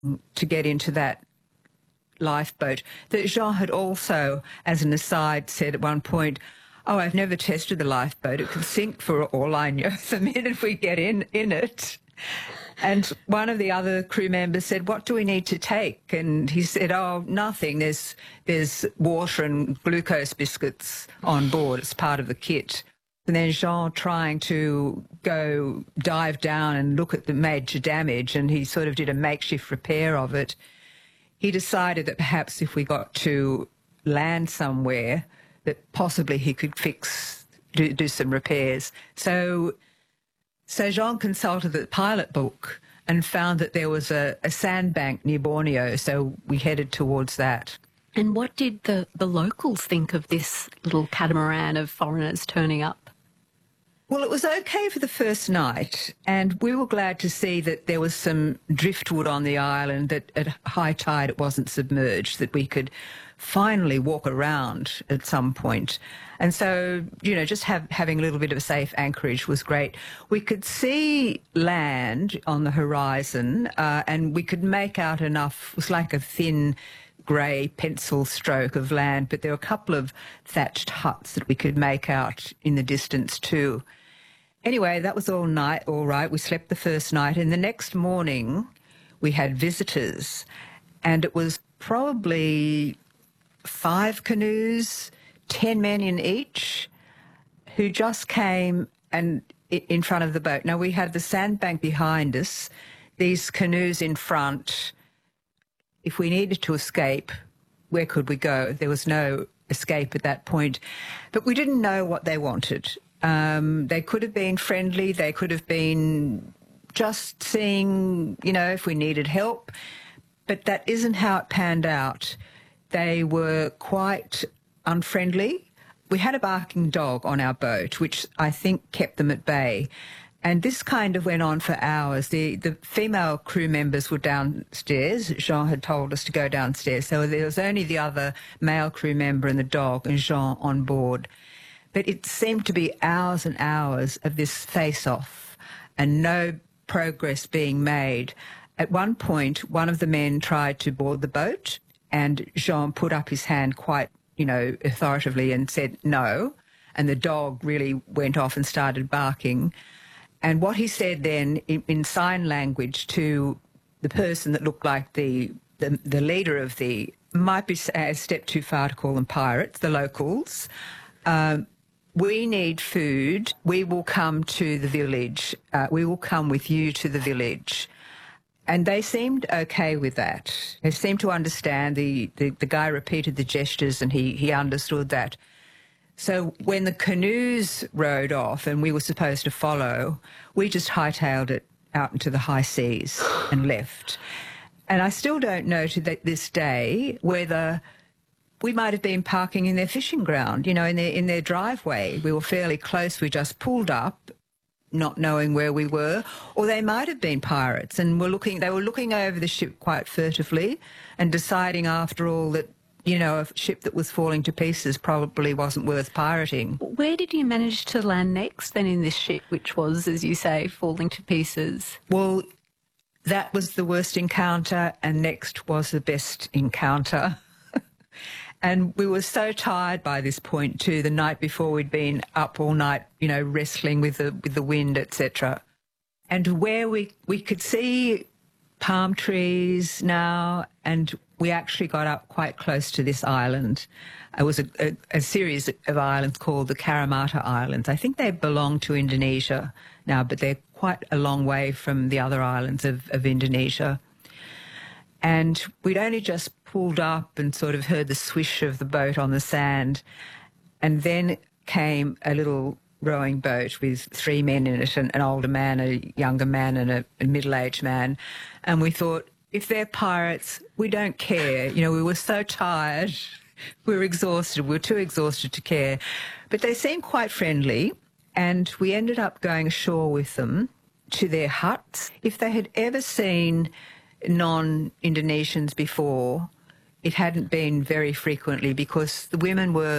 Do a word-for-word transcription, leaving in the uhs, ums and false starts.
to get into that lifeboat, that Jean had also, as an aside, said at one point, "Oh, I've never tested the lifeboat. It could sink for all I know the minute we get in, in it." And one of the other crew members said, "What do we need to take?" And he said, "Oh, nothing. There's, there's water and glucose biscuits on board. It's part of the kit." And then Jean, trying to go dive down and look at the major damage, and he sort of did a makeshift repair of it. He decided that perhaps if we got to land somewhere, that possibly he could fix, do, do some repairs. So, so Jean consulted the pilot book and found that there was a, a sandbank near Borneo, so we headed towards that. And what did the, the locals think of this little catamaran of foreigners turning up? Well, it was okay for the first night, and we were glad to see that there was some driftwood on the island, that at high tide it wasn't submerged, that we could finally walk around at some point. And so, you know, just have, having a little bit of a safe anchorage was great. We could see land on the horizon, uh, and we could make out enough. It was like a thin grey pencil stroke of land, but there were a couple of thatched huts that we could make out in the distance too. Anyway, that was all night, all right. We slept the first night, and the next morning we had visitors, and it was probably five canoes, ten men in each, who just came and in front of the boat. Now, we had the sandbank behind us, these canoes in front. If we needed to escape, where could we go? There was no escape at that point, but we didn't know what they wanted. Um, they could have been friendly, they could have been just seeing, you know, if we needed help, but that isn't how it panned out. They were quite unfriendly. We had a barking dog on our boat, which I think kept them at bay. And this kind of went on for hours. The, the female crew members were downstairs. Jean had told us to go downstairs. So there was only the other male crew member and the dog and Jean on board. But it seemed to be hours and hours of this face-off and no progress being made. At one point, one of the men tried to board the boat, and Jean put up his hand quite, you know, authoritatively and said no. And the dog really went off and started barking. And what he said then in, in sign language to the person that looked like the, the, the leader of the, might be a step too far to call them pirates, the locals, um, "We need food. We will come to the village. Uh, we will come with you to the village." And they seemed okay with that. They seemed to understand. The, the, the guy repeated the gestures and he, he understood that. So when the canoes rowed off and we were supposed to follow, we just hightailed it out into the high seas and left. And I still don't know to this day whether we might have been parking in their fishing ground, you know, in their, in their driveway. We were fairly close. We just pulled up, not knowing where we were, or they might have been pirates and were looking, they were looking over the ship quite furtively and deciding after all that, you know, a ship that was falling to pieces probably wasn't worth pirating. Where did you manage to land next then in this ship, which was, as you say, falling to pieces? Well, that was the worst encounter, and next was the best encounter. And we were so tired by this point too. The night before we'd been up all night, you know, wrestling with the with the wind, et cetera. And where we we could see palm trees now, and we actually got up quite close to this island. It was a, a, a series of islands called the Karamata Islands. I think they belong to Indonesia now, but they're quite a long way from the other islands of, of Indonesia. And we'd only just pulled up and sort of heard the swish of the boat on the sand. And then came a little rowing boat with three men in it, an, an older man, a younger man and a, a middle-aged man. And we thought, if they're pirates, we don't care. You know, we were so tired. We were exhausted. We were too exhausted to care. But they seemed quite friendly, and we ended up going ashore with them to their huts. If they had ever seen non-Indonesians before, it hadn't been very frequently, because the women were